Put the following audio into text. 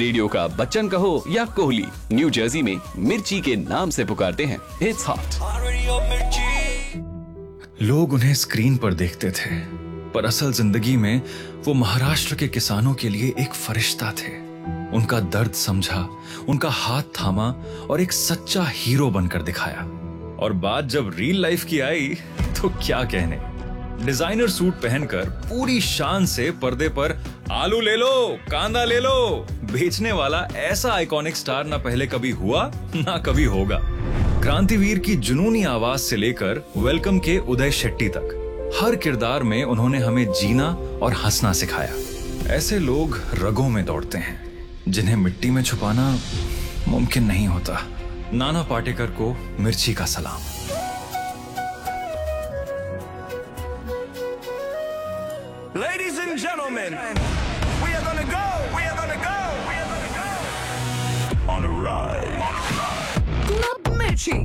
Radio का बच्चन कहो या कोहली, न्यू जर्सी में मिर्ची के नाम से पुकारते हैं। It's hot. लोग उन्हें स्क्रीन पर देखते थे, पर असल जिंदगी में वो महाराष्ट्र के किसानों के लिए एक फरिश्ता थे। उनका दर्द समझा, उनका हाथ थामा और एक सच्चा हीरो बनकर दिखाया। और बात जब रियल लाइफ की आई तो क्या कहने, डिजाइनर सूट पहनकर पूरी शान से पर्दे पर आलू ले लो, कांदा ले लो बेचने वाला ऐसा आइकॉनिक स्टार ना पहले कभी हुआ ना कभी होगा। क्रांतिवीर की जुनूनी आवाज से लेकर वेलकम के उदय शेट्टी तक हर किरदार में उन्होंने हमें जीना और हंसना सिखाया। ऐसे लोग रगों में दौड़ते हैं जिन्हें मिट्टी में छुपाना मुमकिन नहीं होता। नाना पाटेकर को मिर्ची का सलाम। Ladies and gentlemen, we are gonna go on a ride. Club Mirchi.